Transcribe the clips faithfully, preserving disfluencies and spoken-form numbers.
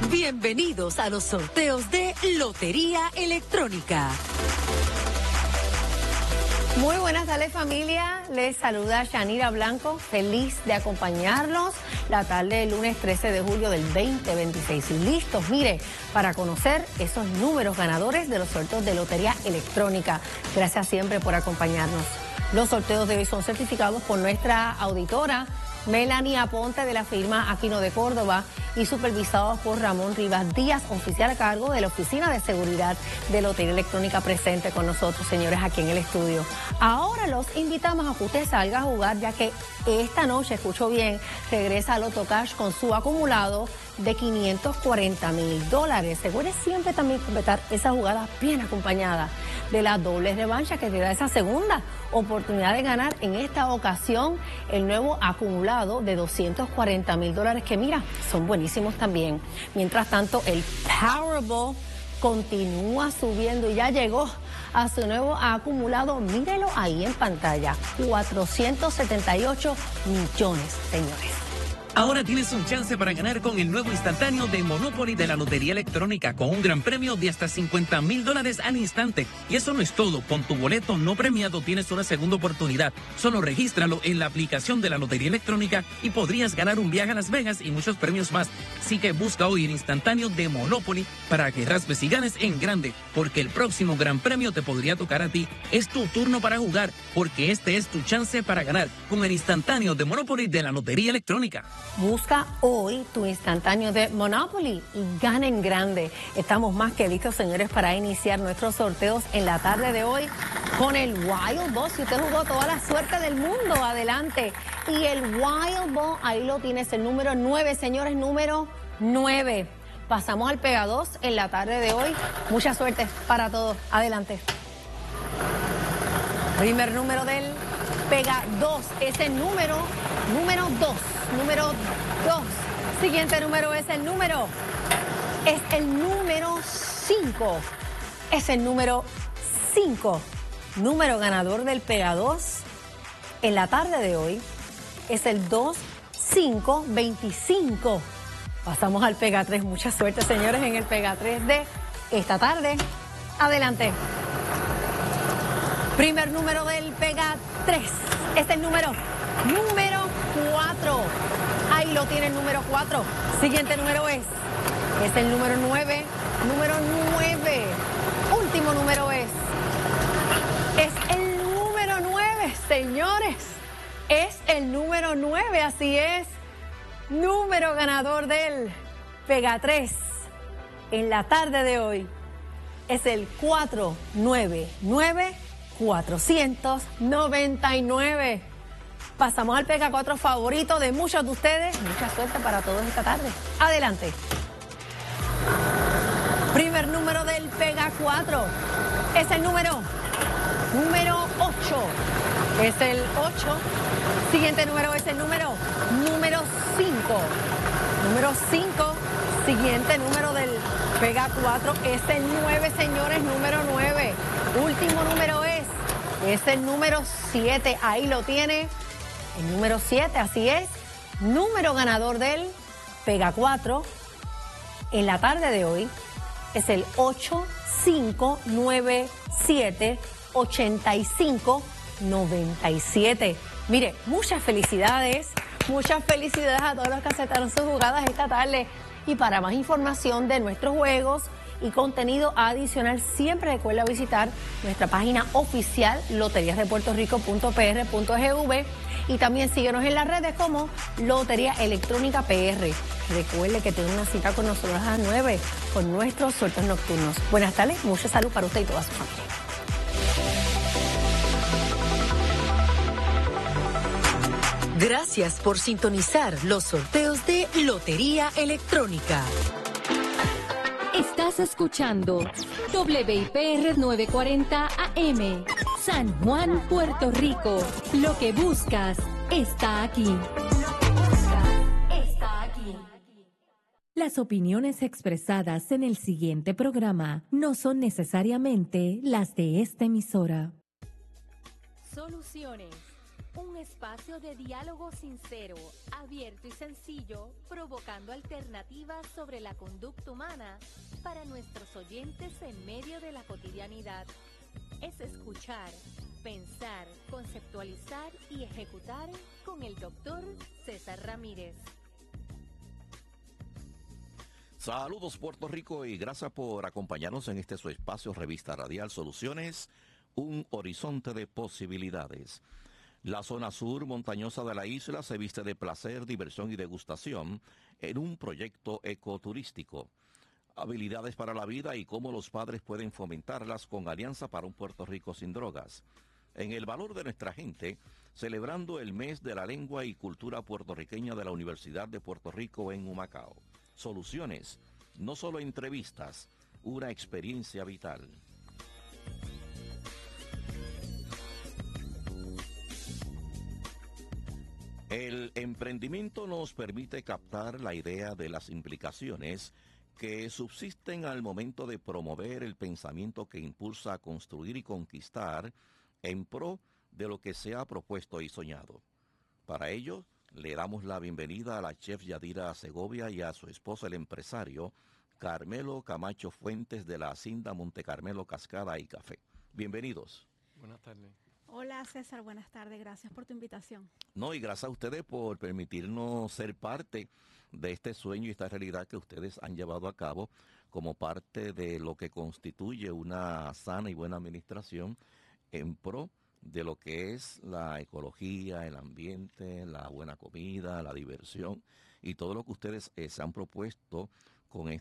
Bienvenidos a los sorteos de Lotería Electrónica. Muy buenas tardes, familia. Les saluda Yanira Blanco, feliz de acompañarlos la tarde del lunes trece de julio del veinte veintiséis. Y listos, mire, para conocer esos números ganadores de los sorteos de Lotería Electrónica. Gracias siempre por acompañarnos. Los sorteos de hoy son certificados por nuestra auditora Melanie Aponte de la firma Aquino de Córdoba y supervisados por Ramón Rivas Díaz, oficial a cargo de la Oficina de Seguridad de Lotería Electrónica, presente con nosotros, señores, aquí en el estudio. Ahora los invitamos a que usted salga a jugar, ya que esta noche, escucho bien, regresa a Loto Cash con su acumulado de quinientos cuarenta mil dólares. Seguro siempre también completar esa jugada bien acompañada de la doble revancha que te da esa segunda oportunidad de ganar en esta ocasión el nuevo acumulado de doscientos cuarenta mil dólares, que mira, son buenísimos también. Mientras tanto, el Powerball continúa subiendo y ya llegó a su nuevo acumulado, mírelo ahí en pantalla, cuatrocientos setenta y ocho millones, señores. Ahora tienes un chance para ganar con el nuevo instantáneo de Monopoly de la Lotería Electrónica, con un gran premio de hasta cincuenta mil dólares al instante. Y eso no es todo, con tu boleto no premiado tienes una segunda oportunidad. Solo regístralo en la aplicación de la Lotería Electrónica y podrías ganar un viaje a Las Vegas y muchos premios más. Así que busca hoy el instantáneo de Monopoly para que raspes y ganes en grande, porque el próximo gran premio te podría tocar a ti. Es tu turno para jugar, porque este es tu chance para ganar con el instantáneo de Monopoly de la Lotería Electrónica. Busca hoy tu instantáneo de Monopoly y gana en grande. Estamos más que listos, señores, para iniciar nuestros sorteos en la tarde de hoy con el Wild Ball. Si usted jugó toda la suerte del mundo, adelante. Y el Wild Ball, ahí lo tienes, el número nueve, señores, número nueve. Pasamos al Pega dos en la tarde de hoy. Mucha suerte para todos. Adelante. Primer número del Pega dos, ese número, número dos, número dos. Siguiente número es el número, es el número cinco, es el número cinco. Número ganador del Pega dos en la tarde de hoy es el dos cinco veinticinco. Pasamos al Pega tres, mucha suerte, señores, en el Pega tres de esta tarde. Adelante. Primer número del Pega tres es el número, número cuatro. Ahí lo tiene el número cuatro. Siguiente número es, es el número nueve, número nueve. Último número es, es el número nueve, señores. Es el número nueve, así es. Número ganador del Pega tres en la tarde de hoy es el cuatro nueve nueve cuatrocientos noventa y nueve. Pasamos al Pega cuatro favorito de muchos de ustedes. Mucha suerte para todos esta tarde. Adelante. Primer número del Pega cuatro es el número, número ocho. Es el ocho. Siguiente número es el número, número cinco. Número cinco. Siguiente número del Pega cuatro es el nueve, señores, número nueve. Último número es, es el número siete. Ahí lo tiene, el número siete, así es. Número ganador del Pega cuatro en la tarde de hoy es el ocho cinco nueve siete ocho cinco nueve siete. Mire, muchas felicidades, muchas felicidades a todos los que aceptaron sus jugadas esta tarde. Y para más información de nuestros juegos y contenido adicional, siempre recuerda visitar nuestra página oficial loterías de puerto rico punto p r punto g v y también síguenos en las redes como Lotería Electrónica P R. Recuerde que tiene una cita con nosotros a las nueve con nuestros sorteos nocturnos. Buenas tardes, mucha salud para usted y toda su familia. Gracias por sintonizar los sorteos de Lotería Electrónica. Estás escuchando W I P R novecientos cuarenta A M, San Juan, Puerto Rico. Lo que buscas está aquí. Lo que buscas está aquí. Las opiniones expresadas en el siguiente programa no son necesariamente las de esta emisora. Soluciones. Un espacio de diálogo sincero, abierto y sencillo, provocando alternativas sobre la conducta humana para nuestros oyentes en medio de la cotidianidad. Es escuchar, pensar, conceptualizar y ejecutar con el doctor César Ramírez. Saludos Puerto Rico y gracias por acompañarnos en este su espacio Revista Radial Soluciones, un horizonte de posibilidades. La zona sur montañosa de la isla se viste de placer, diversión y degustación en un proyecto ecoturístico. Habilidades para la vida y cómo los padres pueden fomentarlas con Alianza para un Puerto Rico sin drogas. En el valor de nuestra gente, celebrando el mes de la lengua y cultura puertorriqueña de la Universidad de Puerto Rico en Humacao. Soluciones, no solo entrevistas, una experiencia vital. El emprendimiento nos permite captar la idea de las implicaciones que subsisten al momento de promover el pensamiento que impulsa a construir y conquistar en pro de lo que se ha propuesto y soñado. Para ello, le damos la bienvenida a la chef Yadira Segovia y a su esposo, el empresario Carmelo Camacho Fuentes de la Hacienda Monte Carmelo Cascada y Café. Bienvenidos. Buenas tardes. Hola César, buenas tardes, gracias por tu invitación. No, y gracias a ustedes por permitirnos ser parte de este sueño y esta realidad que ustedes han llevado a cabo como parte de lo que constituye una sana y buena administración en pro de lo que es la ecología, el ambiente, la buena comida, la diversión y todo lo que ustedes eh, se han propuesto con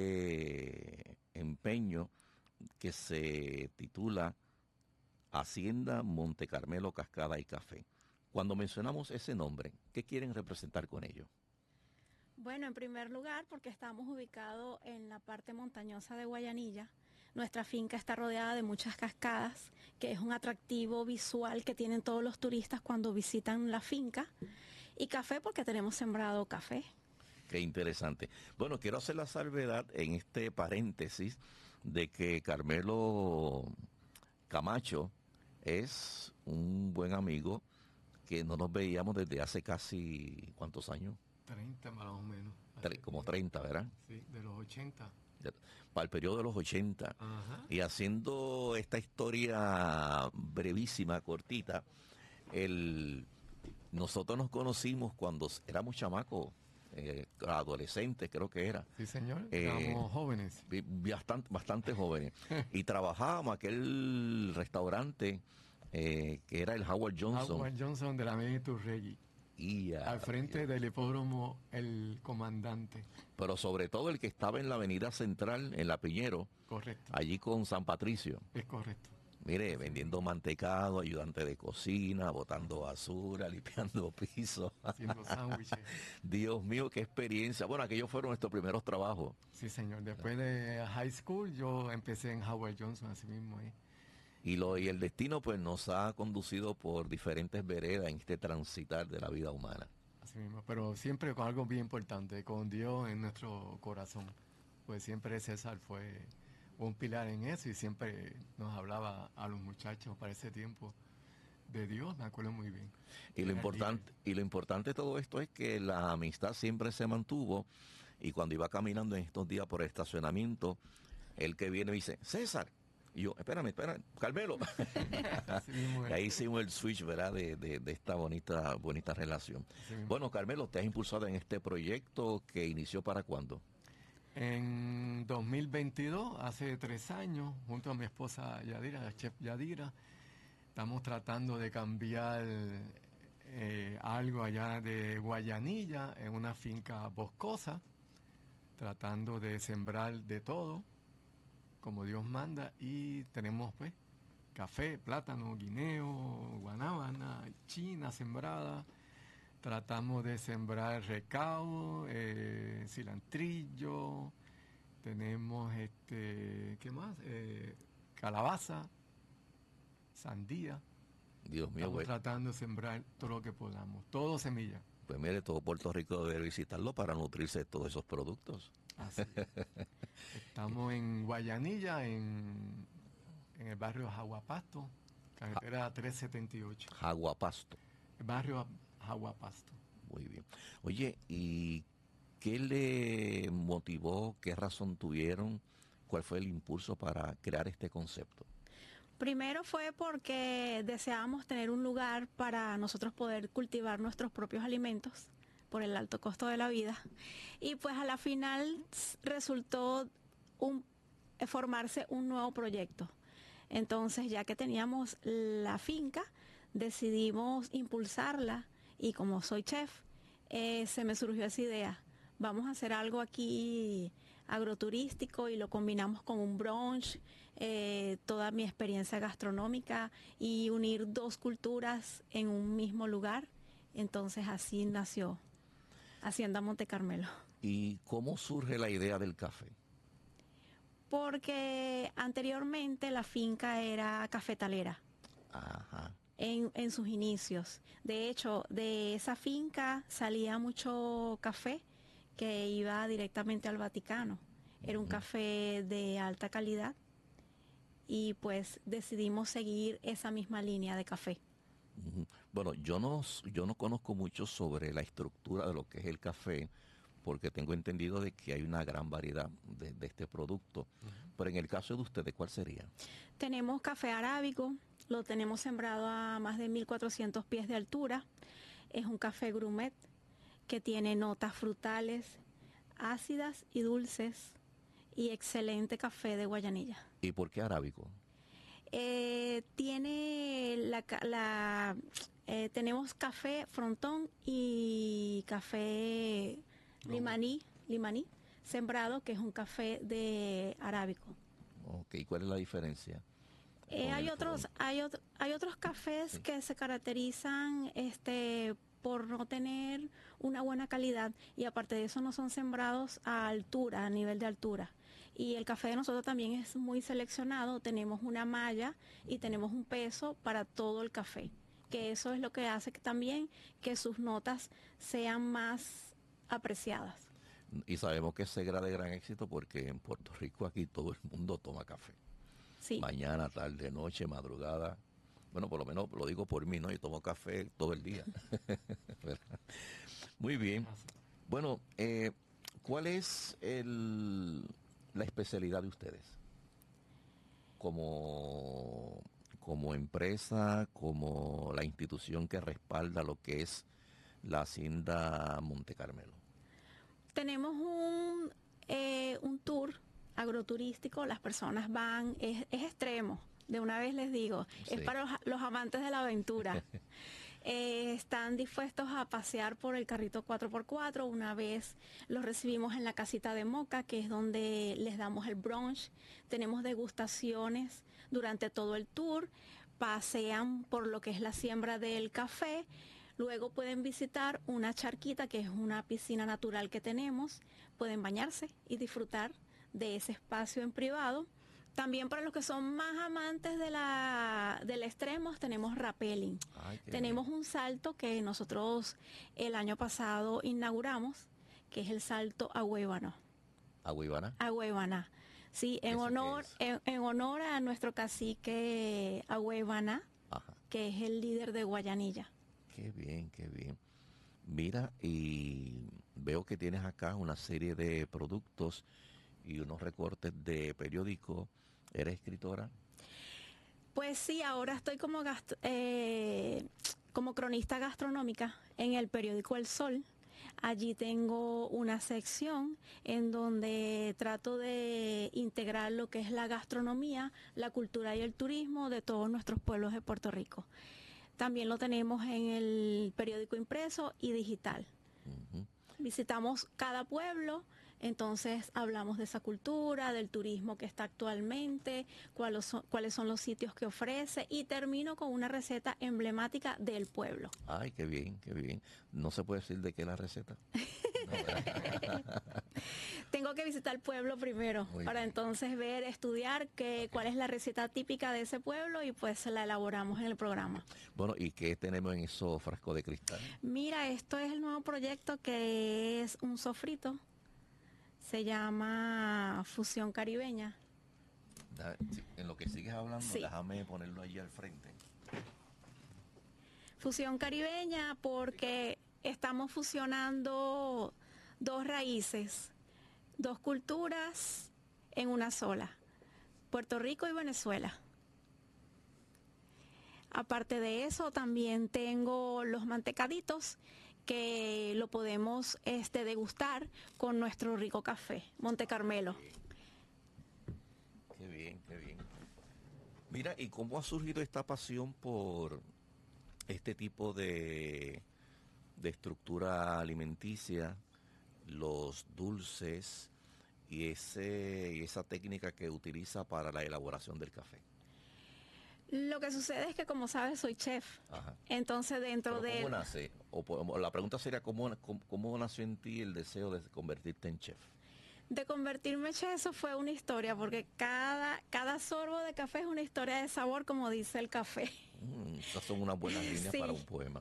este empeño que se titula Hacienda Monte Carmelo Cascada y Café. Cuando mencionamos ese nombre, ¿qué quieren representar con ello? Bueno, en primer lugar, porque estamos ubicados en la parte montañosa de Guayanilla. Nuestra finca está rodeada de muchas cascadas, que es un atractivo visual que tienen todos los turistas cuando visitan la finca. Y café, porque tenemos sembrado café. Qué interesante. Bueno, quiero hacer la salvedad en este paréntesis de que Carmelo Camacho es un buen amigo que no nos veíamos desde hace casi, ¿cuántos años? treinta más o menos. Tre- como treinta, ¿verdad? Sí, de los ochenta. Para el periodo de los ochenta. Ajá. Y haciendo esta historia brevísima, cortita, el, nosotros nos conocimos cuando éramos chamacos, eh, adolescentes creo que era. Sí, señor, Eh, éramos jóvenes. bi- Bastante, bastante jóvenes. Y trabajábamos aquel restaurante eh, que era el Howard Johnson. Howard Johnson de la Avenida Iturregui, Y, ah, al frente del hipódromo El Comandante. pero sobre todo el que estaba en la avenida central, en La Piñero, Correcto, allí con San Patricio. es correcto. Mire, vendiendo mantecado, ayudante de cocina, botando basura, limpiando pisos. Haciendo sándwiches. Dios mío, qué experiencia. Bueno, aquellos fueron nuestros primeros trabajos. Sí, señor. Después de high school, yo empecé en Howard Johnson, así mismo ahí. Y, lo, y el destino pues nos ha conducido por diferentes veredas en este transitar de la vida humana. Así mismo, pero siempre con algo bien importante, con Dios en nuestro corazón. Pues siempre César fue un pilar en eso y siempre nos hablaba a los muchachos para ese tiempo de Dios, me acuerdo muy bien. Y lo Era importante, y lo importante de todo esto es que la amistad siempre se mantuvo. Y cuando iba caminando en estos días por el estacionamiento, el que viene me dice, César. Y yo, espérame, espérame, Carmelo. Así mismo es. Y ahí hicimos el switch, ¿verdad? De, de, de esta bonita, bonita relación. Así mismo. Bueno, Carmelo, te has impulsado en este proyecto que inició ¿para cuándo? En dos mil veintidós, hace tres años, junto a mi esposa Yadira, la chef Yadira, estamos tratando de cambiar eh, algo allá de Guayanilla, en una finca boscosa, tratando de sembrar de todo, como Dios manda, y tenemos pues café, plátano, guineo, guanábana, china sembrada. Tratamos de sembrar recao, eh, cilantrillo, tenemos este, ¿qué más? Eh, calabaza, sandía. Dios mío, Estamos güey. tratando de sembrar todo lo que podamos, todo semilla. Pues mire, todo Puerto Rico debe visitarlo para nutrirse de todos esos productos. Así. Estamos en Guayanilla, en, en el barrio Jaguapasto, carretera trescientos setenta y ocho. Jaguapasto. barrio Aguapasto. Muy bien. Oye, ¿y qué le motivó? ¿Qué razón tuvieron? ¿Cuál fue el impulso para crear este concepto? Primero fue porque deseábamos tener un lugar para nosotros poder cultivar nuestros propios alimentos por el alto costo de la vida. Y pues a la final resultó un, formarse un nuevo proyecto. Entonces, ya que teníamos la finca, decidimos impulsarla y como soy chef, eh, se me surgió esa idea. Vamos a hacer algo aquí agroturístico y lo combinamos con un brunch, eh, toda mi experiencia gastronómica y unir dos culturas en un mismo lugar. Entonces así nació Hacienda Monte Carmelo. ¿Y cómo surge la idea del café? Porque anteriormente la finca era cafetalera. Ajá. En, en sus inicios. De hecho, de esa finca salía mucho café que iba directamente al Vaticano. Era un café de alta calidad y pues decidimos seguir esa misma línea de café. Bueno, yo no, yo no conozco mucho sobre la estructura de lo que es el café, porque tengo entendido de que hay una gran variedad de, de este producto. Uh-huh. Pero en el caso de ustedes, ¿cuál sería? Tenemos café arábigo, lo tenemos sembrado a más de mil cuatrocientos pies de altura. Es un café grumet que tiene notas frutales, ácidas y dulces, y excelente café de Guayanilla. ¿Y por qué arábigo? Eh, tiene la, la eh, tenemos café frontón y café no. limaní, limaní sembrado, que es un café de arábico. Ok, ¿cuál es la diferencia? Eh, hay otros, hay otro, hay otros cafés sí. que se caracterizan este por no tener una buena calidad y aparte de eso no son sembrados a altura, a nivel de altura. Y el café de nosotros también es muy seleccionado, tenemos una malla y tenemos un peso para todo el café, que eso es lo que hace que también que sus notas sean más apreciadas. Y sabemos que se de gran éxito porque en Puerto Rico aquí todo el mundo toma café. Sí. Mañana, tarde, noche, madrugada. Bueno, por lo menos lo digo por mí, ¿no? Yo tomo café todo el día. Muy bien. Bueno, eh, ¿cuál es el, la especialidad de ustedes? Como, como empresa, como la institución que respalda lo que es la Hacienda Monte Carmelo. Tenemos un, eh, un tour agroturístico, las personas van, es, es extremo. De una vez les digo, sí. es para los, los amantes de la aventura. eh, están dispuestos a pasear por el carrito cuatro por cuatro. Una vez los recibimos en la casita de Moca, que es donde les damos el brunch. Tenemos degustaciones durante todo el tour. Pasean por lo que es la siembra del café. Luego pueden visitar una charquita, que es una piscina natural que tenemos. Pueden bañarse y disfrutar de ese espacio en privado. También para los que son más amantes de la del extremo, tenemos rappelling. Ay, tenemos bien. Un salto que nosotros el año pasado inauguramos, que es el salto a Huébano. ¿A Huébana? A Huébana. Sí, en honor, en, en honor a nuestro cacique Agüevana, que es el líder de Guayanilla. Qué bien, qué bien. Mira, y veo que tienes acá una serie de productos y unos recortes de periódico. ¿Eres escritora? Pues sí, ahora estoy como, gastro, eh, como cronista gastronómica en el periódico El Sol. Allí tengo una sección en donde trato de integrar lo que es la gastronomía, la cultura y el turismo de todos nuestros pueblos de Puerto Rico. También lo tenemos en el periódico impreso y digital. Uh-huh. Visitamos cada pueblo. Entonces hablamos de esa cultura, del turismo que está actualmente, cuáles son, cuáles son los sitios que ofrece y termino con una receta emblemática del pueblo. Ay, qué bien, qué bien. ¿No se puede decir de qué es la receta? No, tengo que visitar el pueblo primero Muy para bien. Entonces ver, estudiar que, cuál es la receta típica de ese pueblo y pues la elaboramos en el programa. Bueno, ¿y qué tenemos en esos frascos de cristal? Mira, esto es el nuevo proyecto que es un sofrito. Se llama Fusión Caribeña. En lo que sigues hablando, sí. déjame ponerlo allí al frente. Fusión caribeña porque estamos fusionando dos raíces, dos culturas en una sola, Puerto Rico y Venezuela. Aparte de eso, también tengo los mantecaditos que lo podemos este, degustar con nuestro rico café, Monte Carmelo. Qué bien, qué bien. Mira, ¿y cómo ha surgido esta pasión por este tipo de, de estructura alimenticia, los dulces y, ese, y esa técnica que utiliza para la elaboración del café? Lo que sucede es que, como sabes, soy chef. Ajá. Entonces, dentro ¿Pero de... ¿Cómo nace? O, o la pregunta sería, ¿cómo, cómo, ¿cómo nació en ti el deseo de convertirte en chef? De convertirme en chef, eso fue una historia, porque cada, cada sorbo de café es una historia de sabor, como dice el café. Mm, esas son unas buenas líneas Sí. para un poema.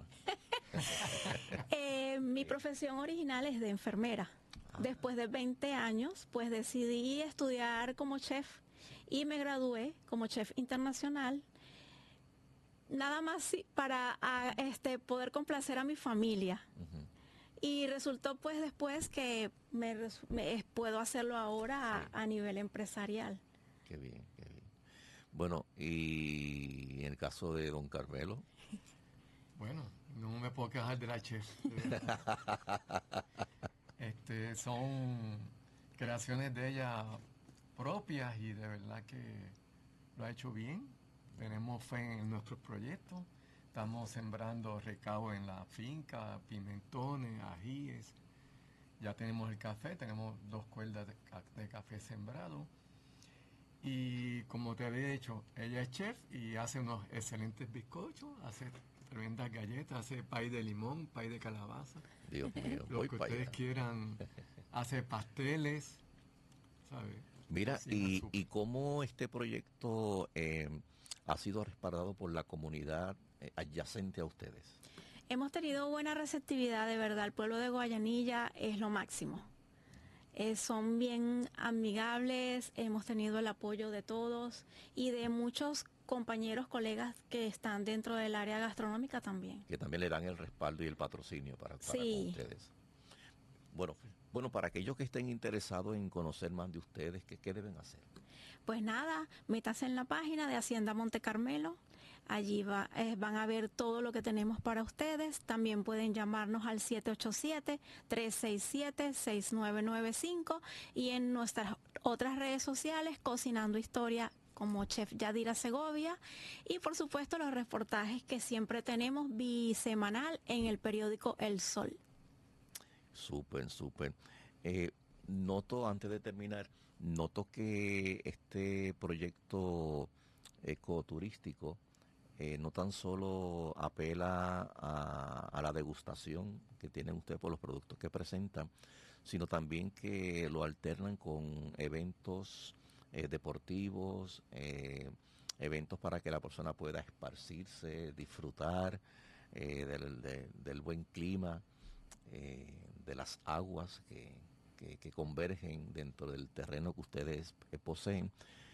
eh, mi profesión original es de enfermera. Ah. Después de veinte años, pues decidí estudiar como chef y me gradué como chef internacional. Nada más sí, para a, este, poder complacer a mi familia. Uh-huh. Y resultó pues después que me, me puedo hacerlo ahora Sí. a, a nivel empresarial. Qué bien, qué bien. Bueno, y en el caso de don Carmelo. Bueno, no me puedo quejar de la chef. este, son creaciones de ella propias y de verdad que lo ha hecho bien. Tenemos fe en nuestros proyectos. Estamos sembrando recao en la finca, pimentones, ajíes. Ya tenemos el café, tenemos dos cuerdas de, ca- de café sembrado. Y como te había dicho, ella es chef y hace unos excelentes bizcochos, hace tremendas galletas, hace pay de limón, pay de calabaza. Dios mío, Lo voy que para ustedes allá. quieran, hace pasteles, ¿sabes? Mira, Cocina y, súper. y cómo este proyecto eh, ha sido respaldado por la comunidad eh, adyacente a ustedes. Hemos tenido buena receptividad, de verdad. El pueblo de Guayanilla es lo máximo. Eh, son bien amigables, hemos tenido el apoyo de todos y de muchos compañeros, colegas que están dentro del área gastronómica también. Que también le dan el respaldo y el patrocinio para, para Sí. con ustedes. Bueno, bueno, para aquellos que estén interesados en conocer más de ustedes, ¿qué, qué deben hacer? Pues nada, métase en la página de Hacienda Monte Carmelo. Allí va, eh, van a ver todo lo que tenemos para ustedes. También pueden llamarnos al siete ocho siete, tres seis siete, seis nueve nueve cinco y en nuestras otras redes sociales, Cocinando Historia como Chef Yadira Segovia, y por supuesto los reportajes que siempre tenemos bisemanal en el periódico El Sol. Súper, súper. Eh, noto, antes de terminar, noto que este proyecto ecoturístico eh, no tan solo apela a, a la degustación que tienen ustedes por los productos que presentan, sino también que lo alternan con eventos eh, deportivos, eh, eventos para que la persona pueda esparcirse, disfrutar eh, del, de, del buen clima, eh, de las aguas que, que, que convergen dentro del terreno que ustedes eh, poseen.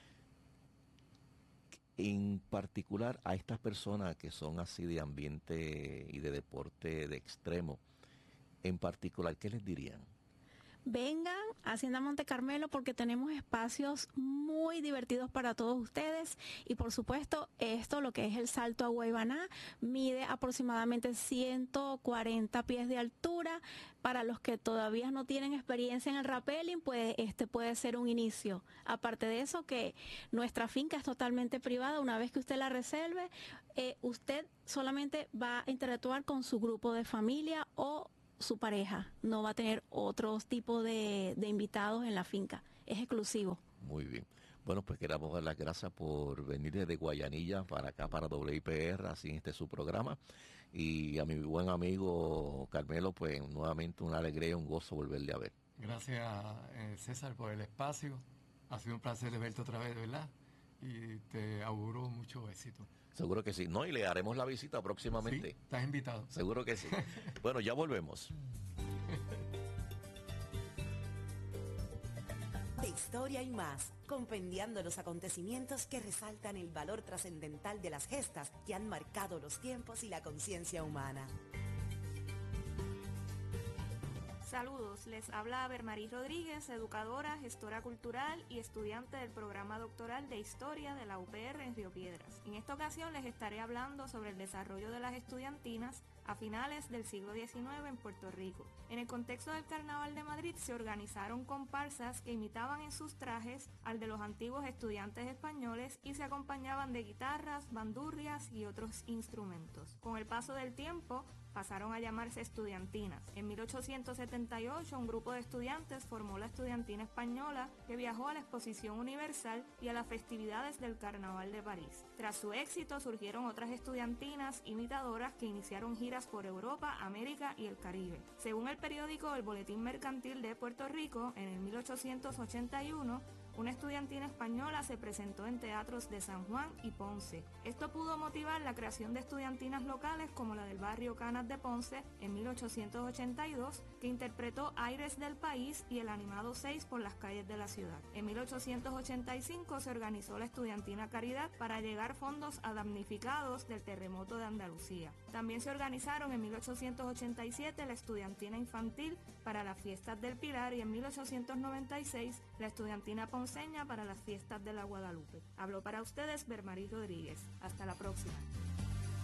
En particular a estas personas que son así de ambiente y de deporte de extremo, en particular, ¿qué les dirían? Vengan a Hacienda Monte Carmelo porque tenemos espacios muy divertidos para todos ustedes y por supuesto esto, lo que es el salto a Guaybaná, mide aproximadamente ciento cuarenta pies de altura. Para los que todavía no tienen experiencia en el rappelling, pues este puede ser un inicio. Aparte de eso, que nuestra finca es totalmente privada. Una vez que usted la reserve, eh, usted solamente va a interactuar con su grupo de familia o su pareja, no va a tener otros tipos de, de invitados en la finca, es exclusivo. Muy bien. Bueno, pues queremos dar las gracias por venir desde Guayanilla para acá, para W I P R, así en este su programa. Y a mi buen amigo Carmelo, pues nuevamente una alegría y un gozo volverle a ver. Gracias, eh, César, por el espacio. Ha sido un placer verte otra vez, ¿verdad? Y te auguro mucho éxito. Seguro que sí. No, y le haremos la visita próximamente. Sí, estás invitado. Seguro que sí. Bueno, ya volvemos. de historia y más, compendiando los acontecimientos que resaltan el valor trascendental de las gestas que han marcado los tiempos y la conciencia humana. Saludos, les habla Bermarí Rodríguez, educadora, gestora cultural y estudiante del programa doctoral de Historia de la U P R en Río Piedras. En esta ocasión les estaré hablando sobre el desarrollo de las estudiantinas a finales del siglo diecinueve en Puerto Rico. En el contexto del Carnaval de Madrid se organizaron comparsas que imitaban en sus trajes al de los antiguos estudiantes españoles y se acompañaban de guitarras, bandurrias y otros instrumentos. Con el paso del tiempo, pasaron a llamarse estudiantinas. En mil ochocientos setenta y ocho, un grupo de estudiantes formó la Estudiantina Española, que viajó a la Exposición Universal y a las festividades del Carnaval de París. Tras su éxito, surgieron otras estudiantinas imitadoras que iniciaron giras por Europa, América y el Caribe. Según el periódico El Boletín Mercantil de Puerto Rico, en el mil ochocientos ochenta y uno, una estudiantina española se presentó en teatros de San Juan y Ponce. Esto pudo motivar la creación de estudiantinas locales como la del barrio Canas de Ponce en mil ochocientos ochenta y dos, que interpretó Aires del País y el animado seis por las calles de la ciudad. En mil ochocientos ochenta y cinco se organizó la Estudiantina Caridad para llegar fondos a damnificados del terremoto de Andalucía. También se organizaron en mil ochocientos ochenta y siete la Estudiantina Infantil para las fiestas del Pilar y en mil ochocientos noventa y seis la Estudiantina Ponceña para las fiestas de la Guadalupe. Habló para ustedes Bermarí Rodríguez. Hasta la próxima.